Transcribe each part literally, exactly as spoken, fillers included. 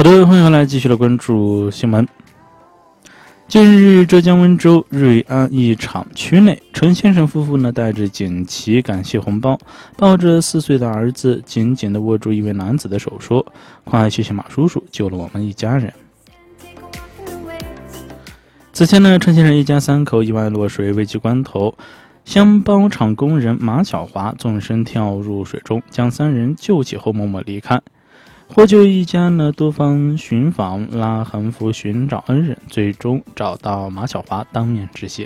好的，欢迎回来，继续来关注新闻。近日，浙江温州瑞安一厂区内，陈先生夫妇呢带着锦旗感谢红包，抱着四岁的儿子，紧紧地握住一位男子的手，说：“快谢谢马叔叔救了我们一家人。”此前呢，陈先生一家三口意外落水，危急关头，箱包厂工人马小华纵身跳入水中，将三人救起后默默离开。获救一家呢多方寻访拉横幅寻找恩人，最终找到马小华当面致谢。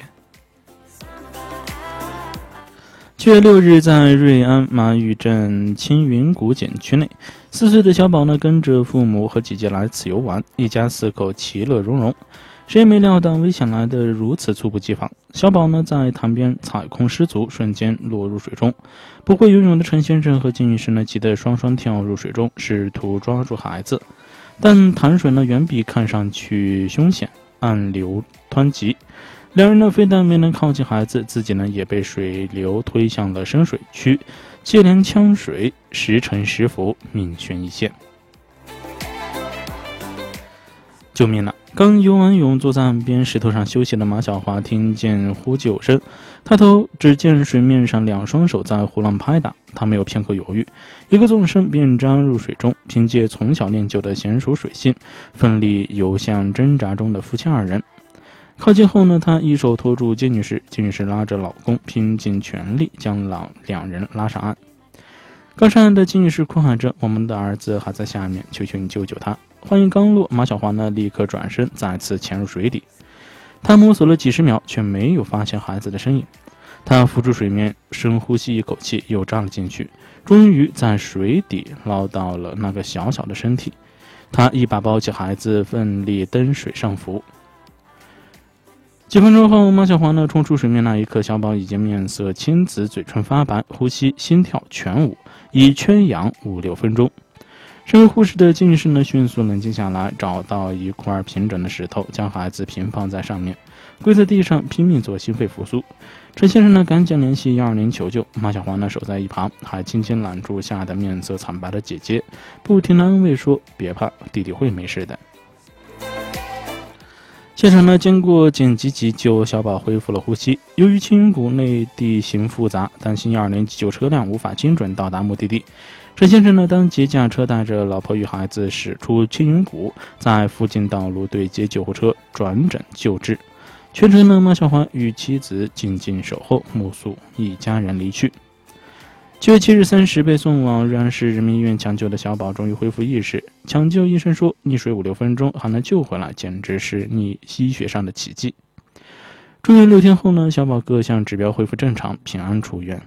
七月六日，在瑞安马峪镇青云谷景区内，四岁的小宝呢跟着父母和姐姐来此游玩，一家四口其乐融融。谁也没料到危险来得如此猝不及防，小宝呢在潭边踩空失足，瞬间落入水中。不会游泳的陈先生和金女士呢急得双双跳入水中，试图抓住孩子，但潭水呢远比看上去凶险，暗流湍急。两人呢非但没能靠近孩子，自己呢也被水流推向了深水区，接连呛水，时沉时浮，命悬一线。救命了！刚游完泳，坐在岸边石头上休息的马小华听见呼救声，抬头只见水面上两双手在呼浪拍打，他没有片刻犹豫，一个纵身便扎入水中，凭借从小练就的娴熟水性，奋力游向挣扎中的夫妻二人。靠近后呢，他一手托住金女士，金女士拉着老公，拼尽全力将老两人拉上岸。刚上岸的金女士哭喊着：“我们的儿子还在下面，求求你救救他！”话音刚落，马小华呢立刻转身再次潜入水底。他摸索了几十秒，却没有发现孩子的身影。他浮出水面，深呼吸一口气，又扎了进去，终于在水底捞到了那个小小的身体。他一把抱起孩子，奋力登水上浮。几分钟后，马小华呢冲出水面，那一刻，小宝已经面色青紫，嘴唇发白，呼吸心跳全无，已圈养五六分钟。身为护士的金女士呢迅速冷静下来，找到一块平整的石头，将孩子平放在上面，跪在地上拼命做心肺复苏。陈先生呢赶紧联系一二零求救，马小华呢守在一旁，还轻轻揽住吓得面色惨白的姐姐，不停地安慰说：“别怕，弟弟会没事的。”现场呢，经过紧急急救，小宝恢复了呼吸。由于青云谷内地形复杂，担心一二零急救车辆无法精准到达目的地，陈先生呢当即驾车带着老婆与孩子驶出青云谷，在附近道路对接救护车，转诊救治。全程呢，马小华与妻子静静守候，目送一家人离去。七月七日三时被送往瑞安市人民医院抢救的小宝终于恢复意识，抢救医生说溺水五六分钟还能救回来，简直是医医学上的奇迹。住院六天后呢，小宝各项指标恢复正常，平安出院。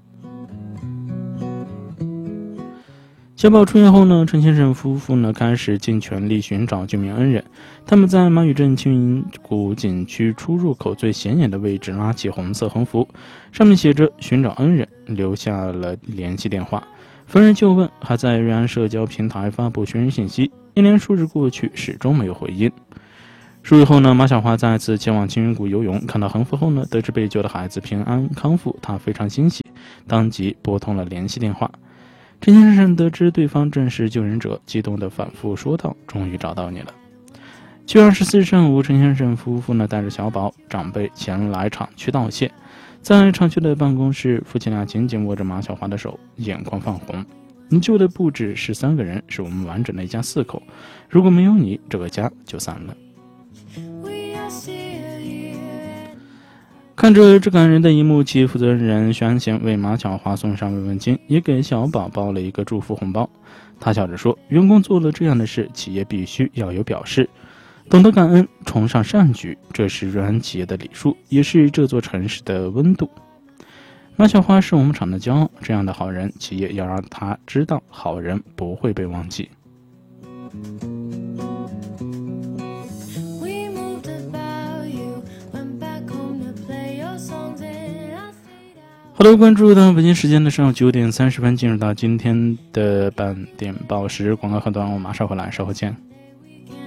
小宝出院后呢，陈先生夫妇呢开始尽全力寻找救命恩人。他们在马峪镇青云谷景区出入口最显眼的位置拉起红色横幅，上面写着寻找恩人，留下了联系电话。逢人就问，还在瑞安社交平台发布寻人信息。一连数日过去，始终没有回音。数日后呢，马小华再次前往青云谷游泳，看到横幅后呢，得知被救的孩子平安康复，他非常欣喜，当即拨通了联系电话。陈先生得知对方正是救人者，激动地反复说道：“终于找到你了。”七月二十四日上午，陈先生夫妇呢带着小宝长辈前来厂区道谢。在厂区的办公室，夫妻俩紧紧握着马小华的手，眼眶泛红。你救的不只是三个人，是我们完整的一家四口。如果没有你，这个家就散了。看着这感人的一幕，企业负责人徐安贤为马小华送上慰问金，也给小宝包了一个祝福红包。他笑着说：“员工做了这样的事，企业必须要有表示，懂得感恩，崇尚善举，这是瑞安企业的礼数，也是这座城市的温度。马小华是我们厂的骄傲，这样的好人，企业要让他知道，好人不会被忘记。”好的，关注到北京时间的上午九点三十分，进入到今天的半点报时，广告和段，我马上回来，稍后见。